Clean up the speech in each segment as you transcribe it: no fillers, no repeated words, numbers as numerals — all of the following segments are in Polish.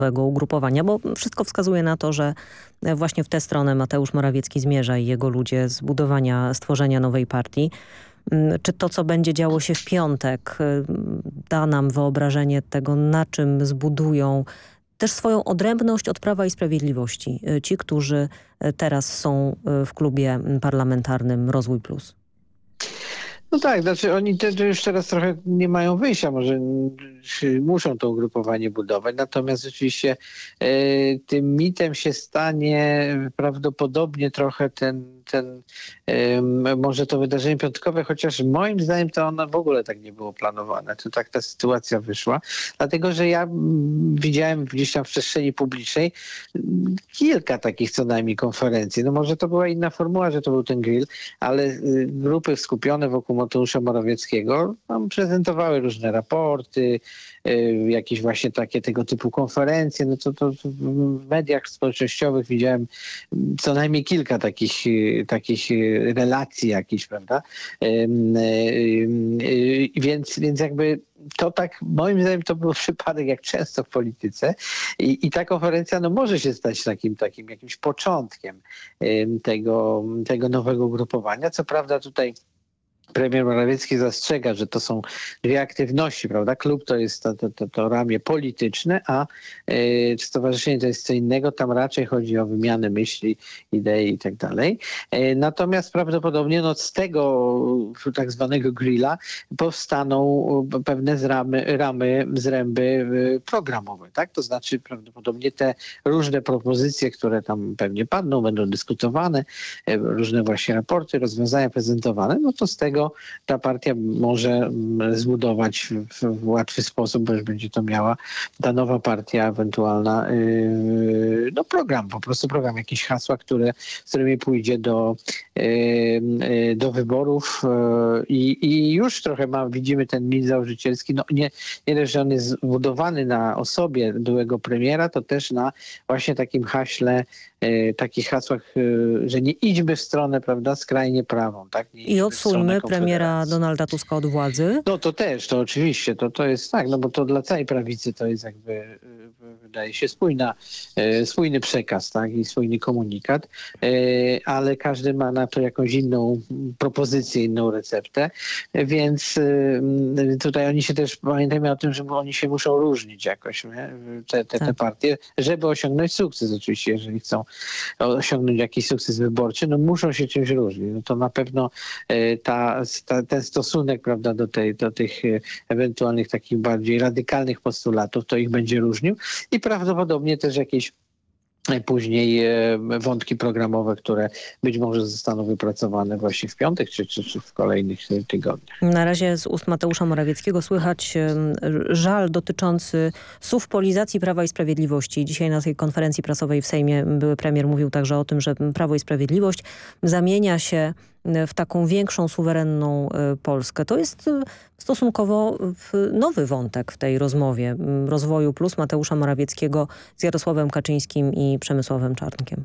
ugrupowania, bo wszystko wskazuje na to, że właśnie w tę stronę Mateusz Morawiecki zmierza i jego ludzie stworzenia nowej partii. Czy to, co będzie działo się w piątek, da nam wyobrażenie tego, na czym zbudują też swoją odrębność od Prawa i Sprawiedliwości ci, którzy teraz są w klubie parlamentarnym Rozwój Plus? No tak, znaczy oni już teraz trochę nie mają wyjścia, może muszą to ugrupowanie budować, natomiast rzeczywiście tym mitem się stanie prawdopodobnie trochę może to wydarzenie piątkowe, chociaż moim zdaniem to ono w ogóle tak nie było planowane. To tak ta sytuacja wyszła. Dlatego, że ja widziałem gdzieś tam w przestrzeni publicznej kilka takich co najmniej konferencji. No może to była inna formuła, że to był ten grill, ale grupy skupione wokół Mateusza Morawieckiego tam prezentowały różne raporty, jakieś właśnie takie tego typu konferencje. No to w mediach społecznościowych widziałem co najmniej kilka takich relacji jakichś, prawda? Więc jakby to tak, moim zdaniem to był przypadek jak często w polityce i ta konferencja no, może się stać takim jakimś początkiem tego nowego grupowania. Co prawda tutaj premier Morawiecki zastrzega, że to są dwie aktywności, prawda? Klub to jest to ramię polityczne, a stowarzyszenie to jest co innego. Tam raczej chodzi o wymianę myśli, idei i tak dalej. Natomiast prawdopodobnie no, z tego tak zwanego grilla powstaną pewne zręby programowe, tak? To znaczy prawdopodobnie te różne propozycje, które tam pewnie padną, będą dyskutowane, różne właśnie raporty, rozwiązania prezentowane, no to z tego ta partia może zbudować w łatwy sposób, bo już będzie to miała ta nowa partia ewentualna no program, po prostu program, jakieś hasła, z którymi pójdzie do wyborów i już trochę widzimy ten mit założycielski, no nie dość, że on jest zbudowany na osobie byłego premiera, to też na właśnie takim haśle, takich hasłach, że nie idźmy w stronę, prawda, skrajnie prawą, tak? I odsuńmy premiera Donalda Tuska od władzy. No to też, to oczywiście, to jest tak, no bo to dla całej prawicy to jest jakby, wydaje się, spójny przekaz, tak, i spójny komunikat, ale każdy ma na to jakąś inną propozycję, inną receptę, więc tutaj oni się też, pamiętajmy o tym, że oni się muszą różnić jakoś, nie? Te partie, żeby osiągnąć sukces oczywiście, jeżeli chcą osiągnąć jakiś sukces wyborczy, no muszą się czymś różnić. No to na pewno ten stosunek, prawda, do tych ewentualnych takich bardziej radykalnych postulatów, to ich będzie różnił i prawdopodobnie też jakieś później wątki programowe, które być może zostaną wypracowane właśnie w piątek czy w kolejnych tygodniach. Na razie z ust Mateusza Morawieckiego słychać żal dotyczący suwpolizacji Prawa i Sprawiedliwości. Dzisiaj na tej konferencji prasowej w Sejmie były premier mówił także o tym, że Prawo i Sprawiedliwość zamienia się w taką większą, suwerenną Polskę. To jest stosunkowo nowy wątek w tej rozmowie Rozwoju Plus Mateusza Morawieckiego z Jarosławem Kaczyńskim i Przemysławem Czarnkiem.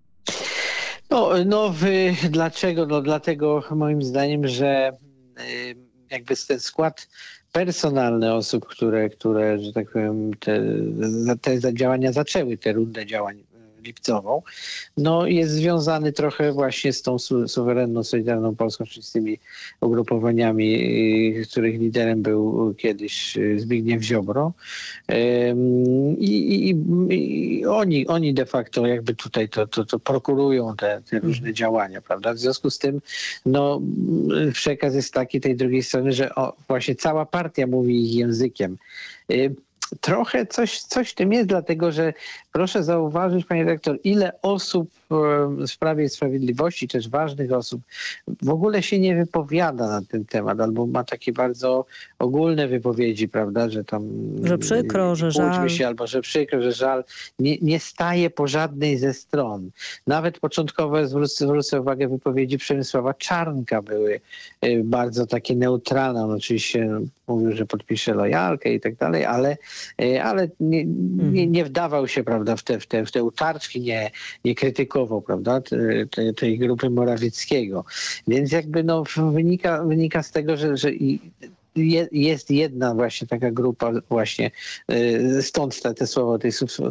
Dlaczego? No dlatego moim zdaniem, że jakby ten skład personalny osób, które że tak powiem, te działania zaczęły, tę rundę działań lipcową, no jest związany trochę właśnie z tą suwerenną, solidarną Polską, czyli z tymi ugrupowaniami, których liderem był kiedyś Zbigniew Ziobro. I oni de facto jakby tutaj to prokurują te różne działania, prawda? W związku z tym no, przekaz jest taki tej drugiej strony, że właśnie cała partia mówi ich językiem. Trochę coś w tym jest, dlatego że proszę zauważyć, panie redaktor, ile osób w Prawie i Sprawiedliwości, też ważnych osób, w ogóle się nie wypowiada na ten temat, albo ma takie bardzo ogólne wypowiedzi, prawda, że tam... Że przykro, że żal. Albo że przykro, że żal. Nie staje po żadnej ze stron. Nawet początkowe, zwrócę uwagę, wypowiedzi Przemysława Czarnka były bardzo takie neutralne. On oczywiście mówił, że podpisze lojalkę i tak dalej, ale nie wdawał się, prawda, w te utarczki, nie krytykował, prawda, tej grupy Morawieckiego. Więc jakby no, wynika z tego, że i jest jedna właśnie taka grupa właśnie, stąd te słowa o tej